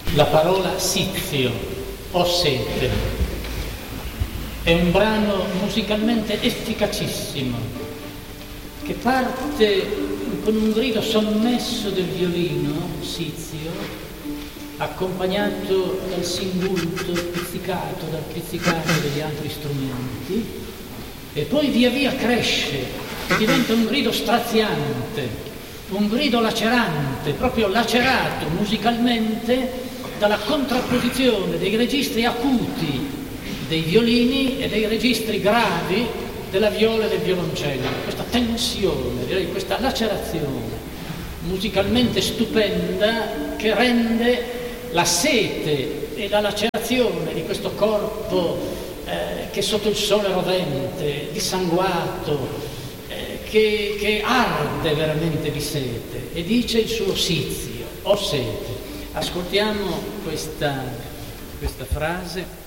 La parola sizio o sete è un brano musicalmente efficacissimo che parte con un grido sommesso del violino sizio, accompagnato dal singulto pizzicato, dal pizzicato degli altri strumenti, e poi via via cresce e diventa un grido straziante, un grido lacerante, proprio lacerato musicalmente dalla contrapposizione dei registri acuti dei violini e dei registri gravi della viola e del violoncello. Questa tensione, direi questa lacerazione musicalmente stupenda che rende la sete e la lacerazione di questo corpo che sotto il sole rovente, dissanguato, che arde veramente di sete, e dice il suo sizio o sete. Ascoltiamo questa frase.